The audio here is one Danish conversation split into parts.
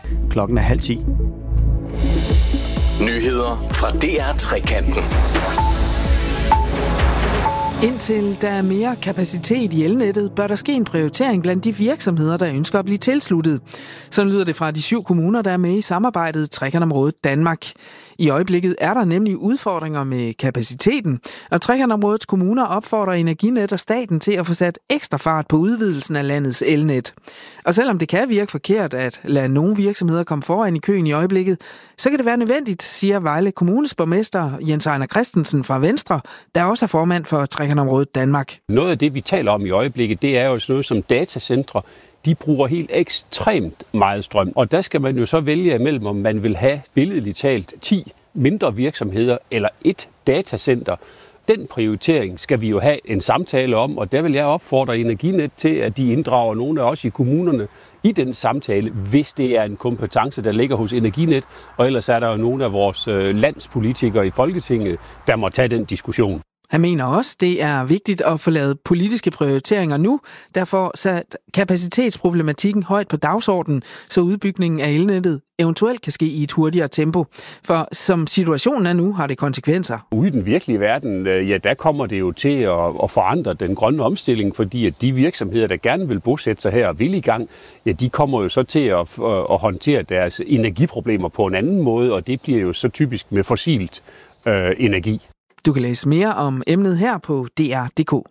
Klokken er 9:30. Nyheder fra DR Trekanten. Indtil der er mere kapacitet i elnettet, bør der ske en prioritering blandt de virksomheder, der ønsker at blive tilsluttet. Sådan lyder det fra de 7 kommuner, der er med i samarbejdet Trekantområdet Danmark. I øjeblikket er der nemlig udfordringer med kapaciteten, og Trekantområdets kommuner opfordrer Energinet og staten til at få sat ekstra fart på udvidelsen af landets elnet. Og selvom det kan virke forkert at lade nogle virksomheder komme foran i køen i øjeblikket, så kan det være nødvendigt, siger Vejle Kommunes borgmester Jens Ejner Christensen fra Venstre, der også er formand for Trekantområdet Danmark. Noget af det, vi taler om i øjeblikket, det er jo sådan noget som datacentre. De bruger helt ekstremt meget strøm, og der skal man jo så vælge imellem, om man vil have billedligt talt 10 mindre virksomheder eller et datacenter. Den prioritering skal vi jo have en samtale om, og der vil jeg opfordre Energinet til, at de inddrager nogle af os i kommunerne i den samtale, hvis det er en kompetence, der ligger hos Energinet, og ellers er der jo nogle af vores landspolitikere i Folketinget, der må tage den diskussion. Han mener også, det er vigtigt at få lavet politiske prioriteringer nu, der får sat kapacitetsproblematikken højt på dagsordenen, så udbygningen af elnettet eventuelt kan ske i et hurtigere tempo. For som situationen er nu, har det konsekvenser. Ude i den virkelige verden, der kommer det jo til at forandre den grønne omstilling, fordi at de virksomheder, der gerne vil bosætte sig her og vil i gang, de kommer jo så til at håndtere deres energiproblemer på en anden måde, og det bliver jo så typisk med fossilt energi. Du kan læse mere om emnet her på dr.dk.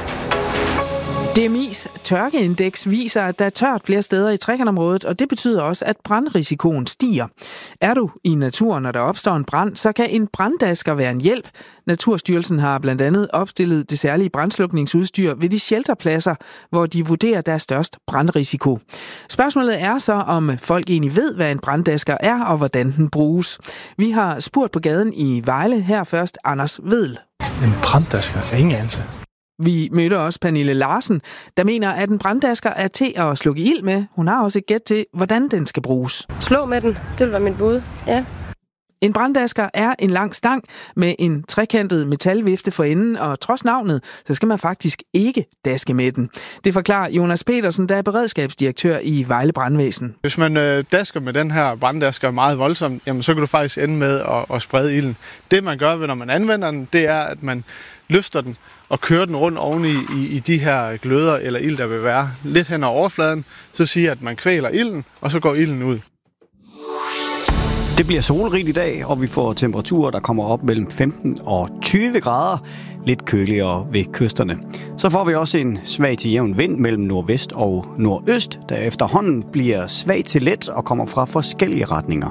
DMI's tørkeindeks viser, at der er tørt flere steder i Trekantområdet, og det betyder også, at brandrisikoen stiger. Er du i naturen, når der opstår en brand, så kan en branddasker være en hjælp. Naturstyrelsen har blandt andet opstillet det særlige brandslukningsudstyr ved de shelterpladser, hvor de vurderer, der er størst brandrisiko. Spørgsmålet er så, om folk egentlig ved, hvad en branddasker er, og hvordan den bruges. Vi har spurgt på gaden i Vejle. Her først Anders Vedel. En branddasker er ingen anelse. Vi mødte også Pernille Larsen, der mener, at en branddasker er til at slukke ild med. Hun har også et gæt til, hvordan den skal bruges. Slå med den, det vil være mit bud, ja. En branddasker er en lang stang med en trekantet metalvifte for enden, og trods navnet, så skal man faktisk ikke daske med den. Det forklarer Jonas Petersen, der er beredskabsdirektør i Vejle Brandvæsen. Hvis man dasker med den her branddasker meget voldsomt, jamen, så kan du faktisk ende med at sprede ilden. Det man gør, når man anvender den, det er, at man løfter den og kører den rundt oven i de her gløder eller ild, der vil være lidt hen over overfladen. Så siger at man kvæler ilden, og så går ilden ud. Det bliver solrigt i dag, og vi får temperaturer, der kommer op mellem 15 og 20 grader. Lidt køligere ved kysterne. Så får vi også en svag til jævn vind mellem nordvest og nordøst, der efterhånden bliver svag til let og kommer fra forskellige retninger.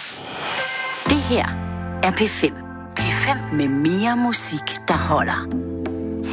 Det her er P5. P5 med mere musik, der holder.